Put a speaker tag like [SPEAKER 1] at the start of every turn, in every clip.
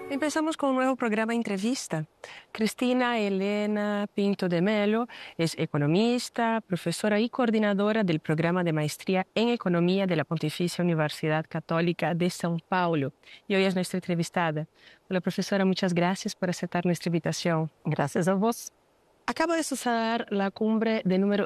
[SPEAKER 1] Empezamos con un nuevo programa entrevista. Cristina Elena Pinto de Melo es economista, profesora y coordinadora del programa de maestría en economía de la Pontificia Universidad Católica de São Paulo. Y hoy es nuestra entrevistada. Hola, profesora, muchas gracias por aceptar nuestra invitación.
[SPEAKER 2] Gracias a vos.
[SPEAKER 1] Acaba de suceder la cumbre de número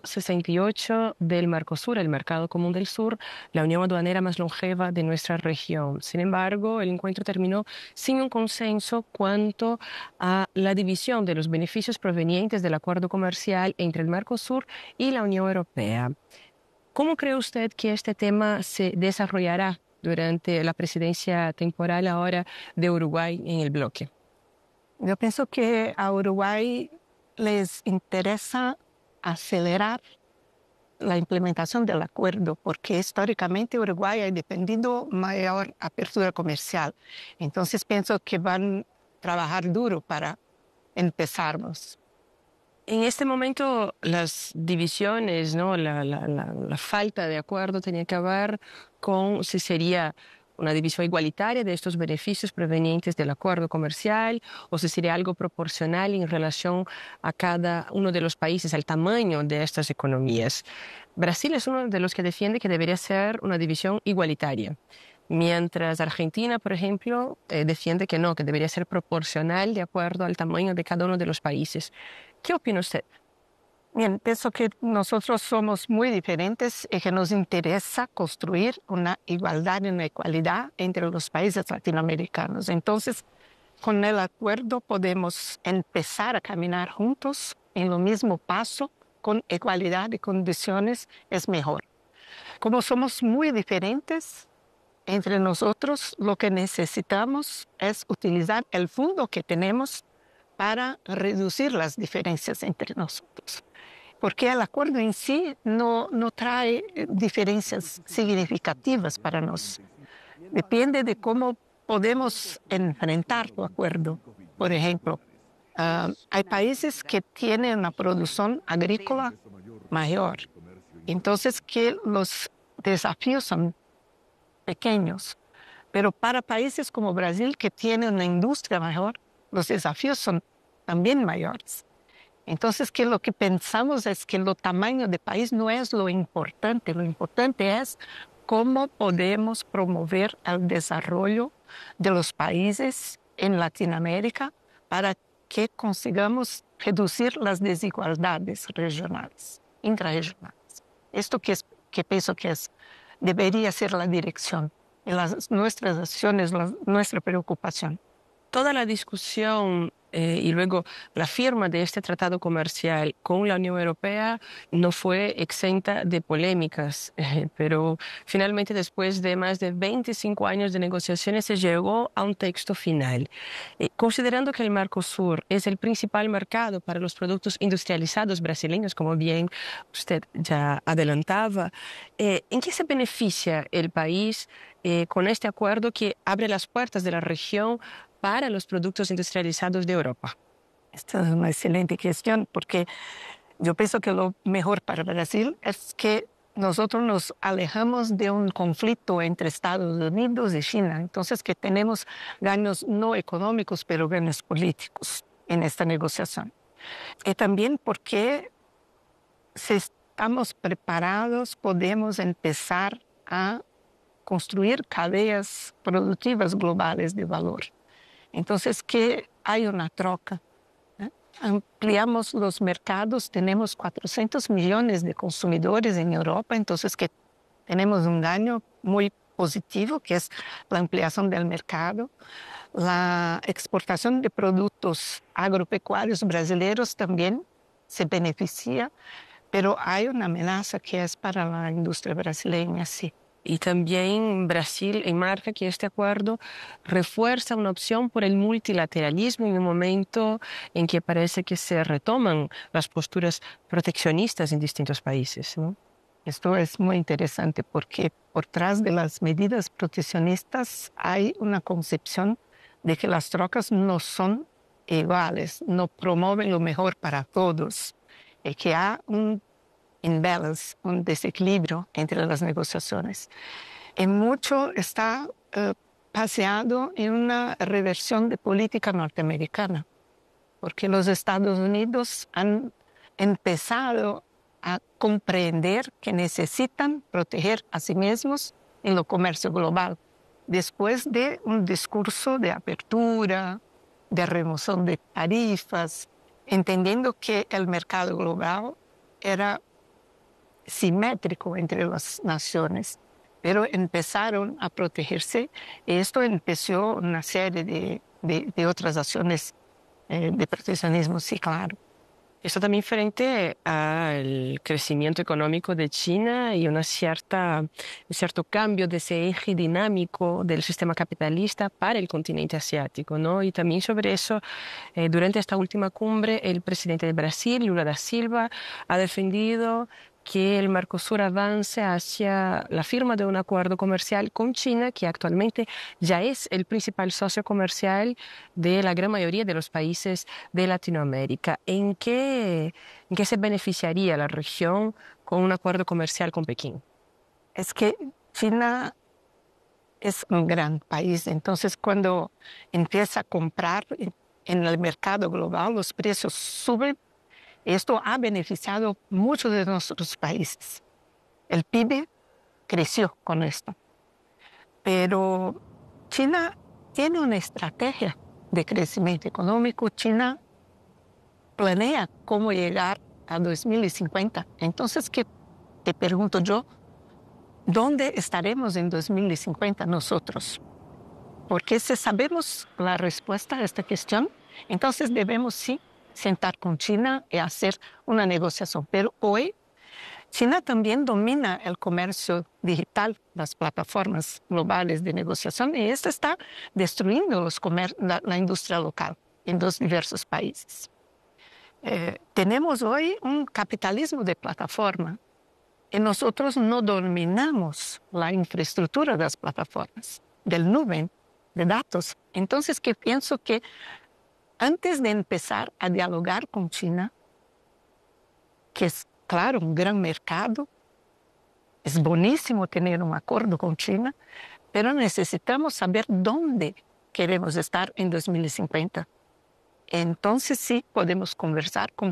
[SPEAKER 1] 68 del Mercosur, el Mercado Común del Sur, la unión aduanera más longeva de nuestra región. Sin embargo, el encuentro terminó sin un consenso cuanto a la división de los beneficios provenientes del acuerdo comercial entre el Mercosur y la Unión Europea. ¿Cómo cree usted que este tema se desarrollará durante la presidencia temporal ahora de Uruguay en el bloque?
[SPEAKER 2] Yo pienso que a Uruguay les interesa acelerar la implementación del acuerdo, porque históricamente Uruguay ha dependido mayor apertura comercial. Entonces pienso que van a trabajar duro para empezarnos.
[SPEAKER 1] En este momento las divisiones, ¿no? La falta de acuerdo tenía que ver con si sería una división igualitaria de estos beneficios provenientes del acuerdo comercial o si sería algo proporcional en relación a cada uno de los países, al tamaño de estas economías. Brasil es uno de los que defiende que debería ser una división igualitaria, mientras Argentina, por ejemplo, defiende que no, que debería ser proporcional de acuerdo al tamaño de cada uno de los países. ¿Qué opina usted?
[SPEAKER 2] Bien, pienso que nosotros somos muy diferentes y que nos interesa construir una igualdad y una equidad entre los países latinoamericanos. Entonces, con el acuerdo podemos empezar a caminar juntos en lo mismo paso, con igualdad de condiciones es mejor. Como somos muy diferentes entre nosotros, lo que necesitamos es utilizar el fondo que tenemos para reducir las diferencias entre nosotros. Porque el acuerdo en sí no trae diferencias significativas para nosotros. Depende de cómo podemos enfrentar el acuerdo. Por ejemplo, hay países que tienen una producción agrícola mayor. Entonces, que los desafíos son pequeños. Pero para países como Brasil, que tienen una industria mayor, los desafíos son también mayores. Entonces, que lo que pensamos es que el tamaño del país no es lo importante es cómo podemos promover el desarrollo de los países en Latinoamérica para que consigamos reducir las desigualdades regionales, intrarregionales. Esto que pienso que debería ser la dirección de nuestras acciones, nuestra preocupación.
[SPEAKER 1] Toda la discusión y luego la firma de este tratado comercial con la Unión Europea no fue exenta de polémicas, pero finalmente después de más de 25 años de negociaciones se llegó a un texto final. Considerando que el Mercosur es el principal mercado para los productos industrializados brasileños, como bien usted ya adelantaba, ¿en qué se beneficia el país con este acuerdo que abre las puertas de la región para los productos industrializados de Europa?
[SPEAKER 2] Esta es una excelente cuestión, porque yo pienso que lo mejor para Brasil es que nosotros nos alejamos de un conflicto entre Estados Unidos y China. Entonces, que tenemos ganos no económicos, pero ganos políticos en esta negociación. Y también porque si estamos preparados, podemos empezar a construir cadeas productivas globales de valor. Entonces, que hay una troca. Ampliamos los mercados, tenemos 400 millones de consumidores en Europa, entonces que tenemos un daño muy positivo, que es la ampliación del mercado. La exportación de productos agropecuarios brasileños también se beneficia, pero hay una amenaza que es para la industria brasileña, sí.
[SPEAKER 1] Y también Brasil enmarca que este acuerdo refuerza una opción por el multilateralismo en un momento en que parece que se retoman las posturas proteccionistas en distintos países, ¿no?
[SPEAKER 2] Esto es muy interesante porque por detrás de las medidas proteccionistas hay una concepción de que las trocas no son iguales, no promueven lo mejor para todos, y que hay un imbalance, un desequilibrio entre las negociaciones. Y mucho está baseado en una reversión de política norteamericana, porque los Estados Unidos han empezado a comprender que necesitan proteger a sí mismos en el comercio global, después de un discurso de apertura, de remoción de tarifas, entendiendo que el mercado global era simétrico entre las naciones, pero empezaron a protegerse y esto empezó una serie de otras acciones de proteccionismo, sí, claro.
[SPEAKER 1] Esto también frente al crecimiento económico de China y un cierto cambio de ese eje dinámico del sistema capitalista para el continente asiático, ¿no? Y también sobre eso, durante esta última cumbre, el presidente de Brasil, Lula da Silva, ha defendido que el Mercosur avance hacia la firma de un acuerdo comercial con China, que actualmente ya es el principal socio comercial de la gran mayoría de los países de Latinoamérica. ¿En qué se beneficiaría la región con un acuerdo comercial con Pekín?
[SPEAKER 2] Es que China es un gran país, entonces cuando empieza a comprar en el mercado global, los precios suben. Esto ha beneficiado muchos de nuestros países. El PIB creció con esto. Pero China tiene una estrategia de crecimiento económico. China planea cómo llegar a 2050. Entonces, ¿qué te pregunto yo? ¿Dónde estaremos en 2050 nosotros? Porque si sabemos la respuesta a esta cuestión, entonces debemos sí sentar con China y hacer una negociación. Pero hoy China también domina el comercio digital, las plataformas globales de negociación, y esto está destruyendo la industria local en los diversos países. Tenemos hoy un capitalismo de plataforma y nosotros no dominamos la infraestructura de las plataformas, del nube, de datos. Entonces, que pienso que antes de empezar a dialogar con China, que es, claro, un gran mercado, es buenísimo tener un acuerdo con China, pero necesitamos saber dónde queremos estar en 2050. Entonces sí podemos conversar con